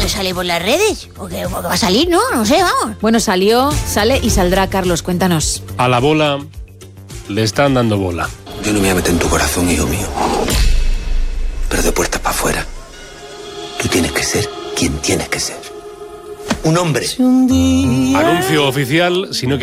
puede salir por las redes. Porque va a salir, ¿no? No sé, vamos. Bueno, sale y saldrá. Carlos, cuéntanos. A la bola le están dando bola. Yo no me voy a meter en tu corazón, hijo mío. Pero de puertas para afuera, tú tienes que ser quien tienes que ser. Un hombre. Anuncio oficial, si no